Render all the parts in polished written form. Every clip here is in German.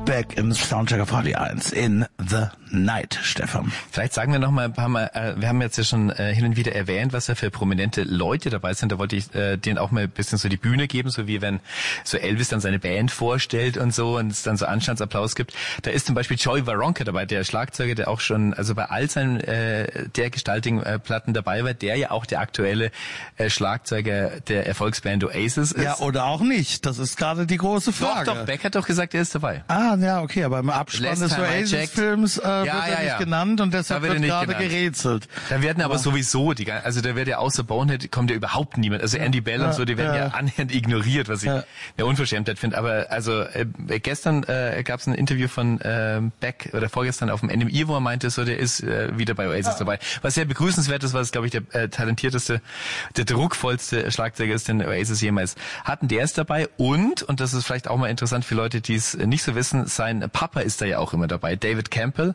Beck im Soundcheck auf Radio 1 in the Night, Stefan. Vielleicht sagen wir noch mal ein paar Mal, wir haben jetzt ja schon hin und wieder erwähnt, was da für prominente Leute dabei sind. Da wollte ich denen auch mal ein bisschen so die Bühne geben, so wie wenn so Elvis dann seine Band vorstellt und so und es dann so Anstandsapplaus gibt. Da ist zum Beispiel Joey Waronker dabei, der Schlagzeuger, der auch schon also bei all seinen dergestaltigen Platten dabei war, der ja auch der aktuelle Schlagzeuger der Erfolgsband Oasis ist. Ja, oder auch nicht. Das ist gerade die große Frage. Doch, Beck hat doch gesagt, er ist dabei. Ah, ja, okay, aber im Abspann des Oasis-Films wird er nicht genannt und deshalb wird gerade gerätselt. Da werden aber sowieso, da wird ja außer Bonehead, kommt ja überhaupt niemand. Also Andy Bell und so, die werden ja annähernd ignoriert, was ich eine Unverschämtheit finde. Aber also gestern gab es ein Interview von Beck oder vorgestern auf dem NME, wo er meinte, so der ist wieder bei Oasis dabei. Was sehr begrüßenswert ist, was glaube ich der talentierteste, der druckvollste Schlagzeuger ist, den Oasis jemals hatten. Der ist dabei und das ist vielleicht auch mal interessant für Leute, die es nicht so wissen, sein Papa ist da ja auch immer dabei, David Campbell.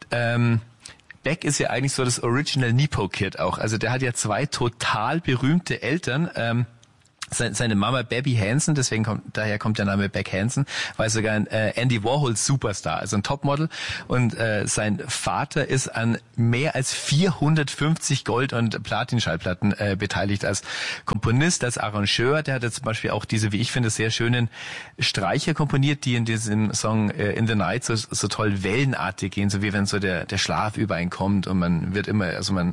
Beck ist ja eigentlich so das Original Nepo-Kid auch. Also der hat ja zwei total berühmte Eltern. Seine Mama Baby Hansen, daher kommt der Name Beck Hansen, war sogar ein Andy Warhol Superstar, also ein Topmodel. Und sein Vater ist an mehr als 450 Gold- und Platin-Schallplatten beteiligt als Komponist, als Arrangeur. Der hat jetzt zum Beispiel auch diese, wie ich finde, sehr schönen Streicher komponiert, die in diesem Song In the Night so toll wellenartig gehen, so wie wenn so der Schlaf über einen kommt und man wird immer, also man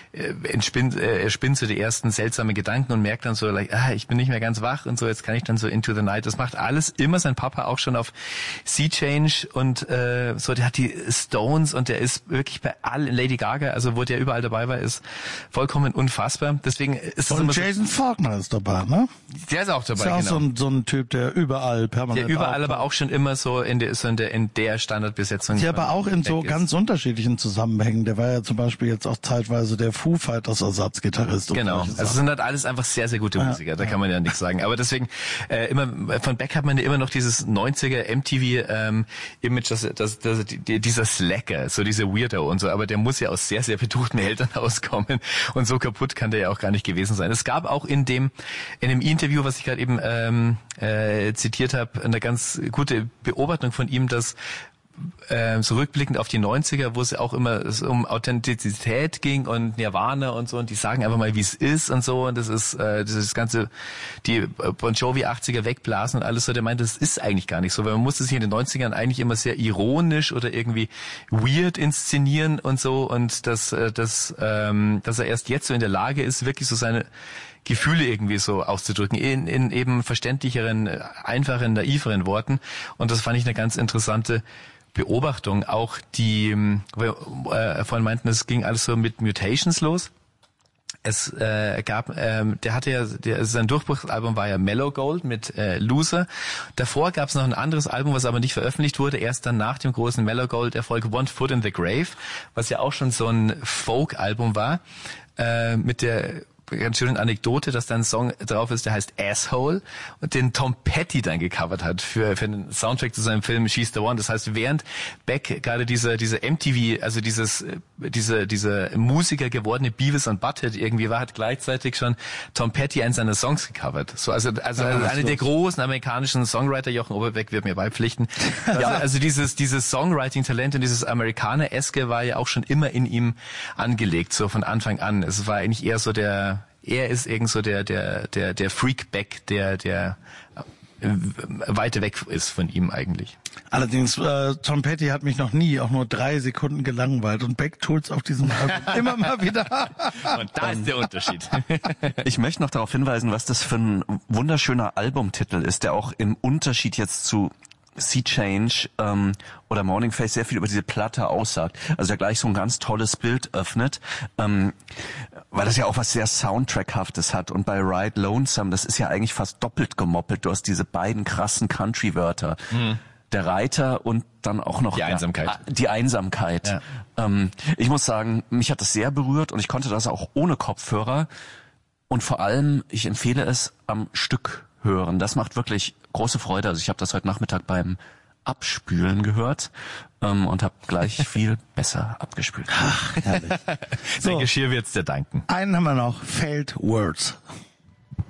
spinnt so die ersten seltsamen Gedanken und merkt dann so, ich bin nicht mehr ganz wach und so, jetzt kann ich dann so Into the Night. Das macht alles immer sein Papa auch schon auf Sea Change und so, der hat die Stones und der ist wirklich bei allen, Lady Gaga, also wo der überall dabei war, ist vollkommen unfassbar. Deswegen ist es immer Jason Faulkner ist dabei, ne? Der ist auch dabei, ist auch so ein Typ, der überall permanent aber auch schon immer so in der Standardbesetzung. Ja, aber auch in so ganz unterschiedlichen Zusammenhängen. Der war ja zum Beispiel jetzt auch zeitweise der Foo Fighters Ersatzgitarrist. Genau, also es sind halt alles einfach sehr, sehr gute Musiker, da kann man ja nichts sagen. Aber deswegen, immer von Beck hat man ja immer noch dieses 90er MTV-Image, dieser Slacker, so diese Weirdo und so, aber der muss ja aus sehr, sehr betuchten Eltern auskommen und so kaputt kann der ja auch gar nicht gewesen sein. Es gab auch in dem Interview, was ich gerade eben zitiert habe, eine ganz gute Beobachtung von ihm, dass so rückblickend auf die 90er, wo es auch immer um Authentizität ging und Nirvana und so und die sagen einfach mal, wie es ist und so und das ist dieses ganze, die Bon Jovi 80er wegblasen und alles so, der meint, das ist eigentlich gar nicht so, weil man musste sich in den 90ern eigentlich immer sehr ironisch oder irgendwie weird inszenieren und so und dass er erst jetzt so in der Lage ist, wirklich so seine Gefühle irgendwie so auszudrücken, in eben verständlicheren, einfachen, naiveren Worten und das fand ich eine ganz interessante Beobachtung, auch die, vorhin meinten, es ging alles so mit Mutations los. Es gab, sein Durchbruchsalbum war ja Mellow Gold mit Loser. Davor gab es noch ein anderes Album, was aber nicht veröffentlicht wurde, erst dann nach dem großen Mellow Gold Erfolg One Foot in the Grave, was ja auch schon so ein Folk-Album war, mit der ganz schöne Anekdote, dass da ein Song drauf ist, der heißt Asshole und den Tom Petty dann gecovert hat für den Soundtrack zu seinem Film She's the One. Das heißt, während Beck gerade diese MTV, also diese Musiker gewordene Beavis und Butthead irgendwie war, hat gleichzeitig schon Tom Petty einen seiner Songs gecovert. So, also eine der großen amerikanischen Songwriter, Jochen Oberbeck wird mir beipflichten. Also dieses Songwriting-Talent und dieses Amerikaner-eske war ja auch schon immer in ihm angelegt, so von Anfang an. Es war eigentlich eher so er ist irgend so der Freak-Back, der weiter weg ist von ihm eigentlich. Allerdings, Tom Petty hat mich noch nie auch nur 3 Sekunden gelangweilt und Beck tut's auf diesem Album immer mal wieder. Und da ist der Unterschied. Ich möchte noch darauf hinweisen, was das für ein wunderschöner Albumtitel ist, der auch im Unterschied jetzt zu Sea Change oder Morning Face sehr viel über diese Platte aussagt. Also der gleich so ein ganz tolles Bild öffnet, weil das ja auch was sehr Soundtrackhaftes hat. Und bei Ride Lonesome, das ist ja eigentlich fast doppelt gemoppelt. Du hast diese beiden krassen Country-Wörter. Mhm. Der Reiter und dann auch noch die Einsamkeit. Die Einsamkeit. Ja. Ich muss sagen, mich hat das sehr berührt und ich konnte das auch ohne Kopfhörer. Und vor allem, ich empfehle es am Stück hören. Das macht wirklich große Freude. Also ich habe das heute Nachmittag beim Abspülen gehört und habe gleich viel besser abgespült. Ach, herrlich. Sein Geschirr wird's dir danken. Einen haben wir noch. Failed Words.